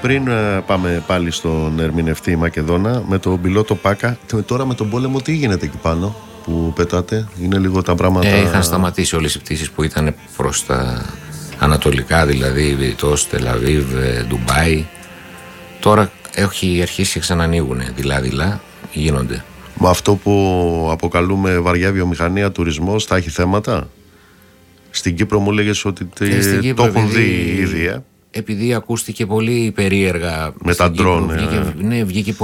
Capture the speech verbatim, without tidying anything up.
πριν πάμε πάλι στον ερμηνευτή Μακεδόνα, με τον πιλότο Πάκα, τώρα με τον πόλεμο τι γίνεται εκεί πάνω που πετάτε? Είναι λίγο τα πράγματα... Ε, είχαν σταματήσει όλες οι πτήσεις που ήταν προς τα ανατολικά, δηλαδή Βιτός, Τελαβίβ, Ντουμπάι. Τώρα έχει αρχίσει και ξανανοίγουν δειλά-δειλά, γίνονται. Με αυτό που αποκαλούμε βαριά βιομηχανία, τουρισμός, θα έχει θέματα? Στην Κύπρο μου λέγες ότι Κύπρο, το έχουν επειδή, δει ήδη, ε? επειδή ακούστηκε πολύ περίεργα με τα ντρόν. Βγήκε, ναι, βγήκε